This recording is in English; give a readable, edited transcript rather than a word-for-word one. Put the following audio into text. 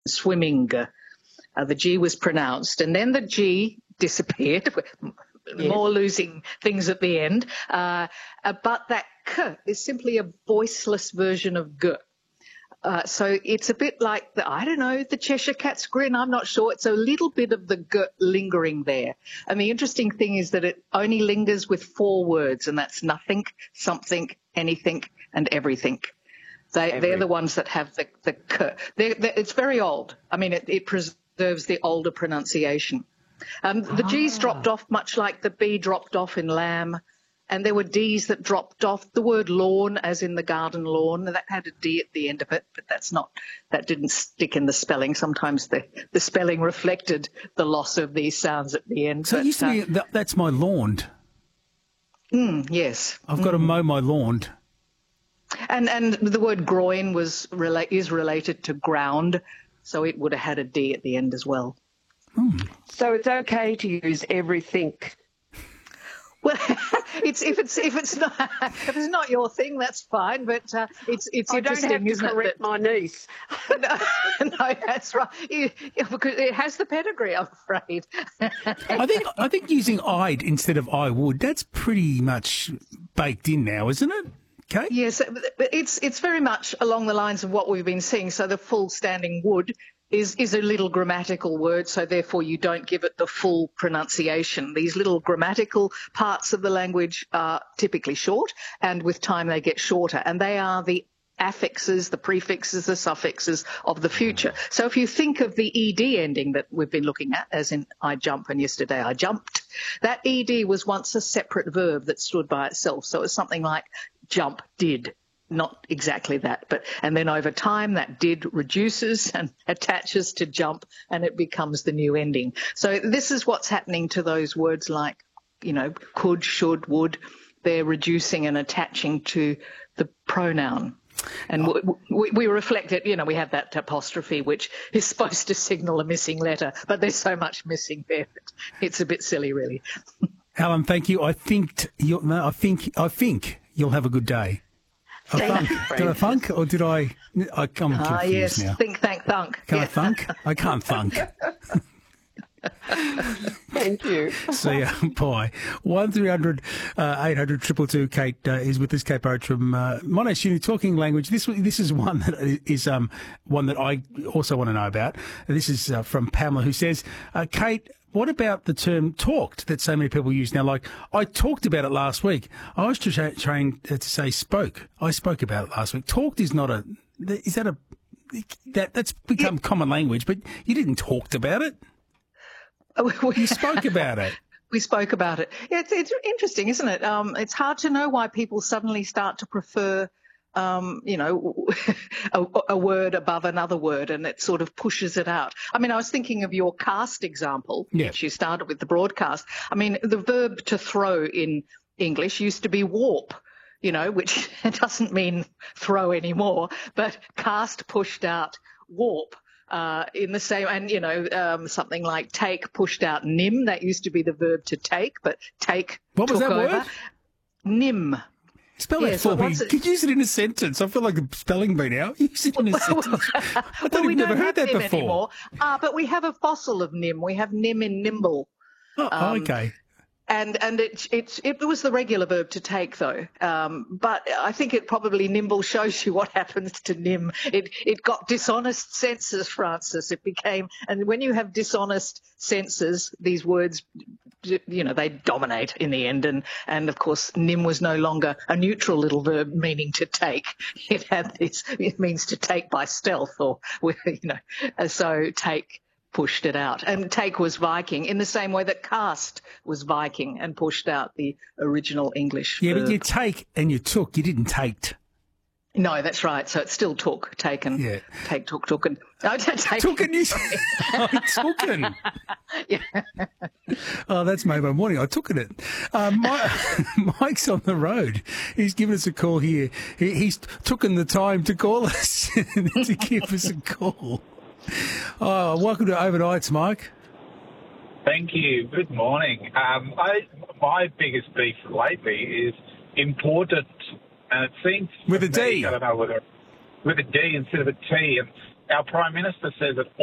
swimming. The G was pronounced, and then the G disappeared. More losing things at the end. But that K is simply a voiceless version of G. So it's a bit like the Cheshire Cat's grin. I'm not sure. It's a little bit of the G lingering there. And the interesting thing is that it only lingers with 4 words, and that's nothing, something, anything, and everything. They're the ones that have the K. It's very old. I mean, it preserves the older pronunciation. The G's dropped off much like the B dropped off in lamb. And there were D's that dropped off. The word lawn, as in the garden lawn, that had a D at the end of it, but that didn't stick in the spelling. Sometimes the spelling reflected the loss of these sounds at the end. So it used to be, that's my lawn. Yes. I've got to mow my lawn. And the word groin is related to ground, so it would have had a D at the end as well. So it's okay to use everything. Well, if it's not your thing, that's fine. But it's I interesting, don't have to isn't correct it? my niece. No, that's right. Because it has the pedigree, I'm afraid. I think using I'd instead of I would, that's pretty much baked in now, isn't it? Okay. Yes, but it's very much along the lines of what we've been seeing. So the full standing would is a little grammatical word, so therefore you don't give it the full pronunciation. These little grammatical parts of the language are typically short, and with time they get shorter, and they are the affixes, the prefixes, the suffixes of the future. So if you think of the ed ending that we've been looking at, as in I jump and yesterday I jumped, that ed was once a separate verb that stood by itself. So it was something like jump did. Not exactly that, and then over time that did reduces and attaches to jump, and it becomes the new ending. So this is what's happening to those words like, could, should, would. They're reducing and attaching to the pronoun. And we reflect it, we have that apostrophe, which is supposed to signal a missing letter, but there's so much missing there. It's a bit silly, really. Alan, thank you. I think you'll have a good day. Did I thunk or did I? I'm confused yes. now. Think, thank, thunk. Can I thunk? I can't thunk. Thank you. See ya. Bye. 1300 800 222. Kate is with us. Kate Burridge from Monash Uni Talking Language. This is one that is one that I also want to know about. This is from Pamela, who says, Kate, what about the term talked that so many people use now? Like, I talked about it last week. I was trained to say spoke. I spoke about it last week. Talked is not that's become common language, but you didn't talked about it. You spoke about it. We spoke about it. It's interesting, isn't it? It's hard to know why people suddenly start to prefer a word above another word, and it sort of pushes it out. I mean, I was thinking of your cast example, which you started with the broadcast. I mean, the verb to throw in English used to be warp, which doesn't mean throw anymore, but cast pushed out warp. In the same, and something like take pushed out nim. That used to be the verb to take, but take what was took that over. Word? Nim. Spell that for me. Could you use it in a sentence? I feel like a spelling bee now. Use it in a sentence. I've never heard that before. Anymore. But we have a fossil of nim. We have nim in nimble. Oh, okay. And it was the regular verb to take, though. But I think it probably nimble shows you what happens to nim. It got dishonest senses, Francis. It became, and when you have dishonest senses, these words, they dominate in the end. And of course, nim was no longer a neutral little verb meaning to take. It means to take by stealth, or so take pushed it out. And take was Viking, in the same way that cast was Viking and pushed out the original English verb. But you take and you took, you didn't taked. No, that's right. So it still took, taken. Yeah. Take, took, tooken. No, take. Tooken, you said. Tooken. Yeah. Oh, that's mobile morning. I took it. Mike's on the road. He's given us a call here. He's taken the time to call us to give us a call. Oh, welcome to Overnights, Mike. Thank you. Good morning. My biggest beef lately is important, and it seems with a D. I don't know whether with a D instead of a T, our Prime Minister says it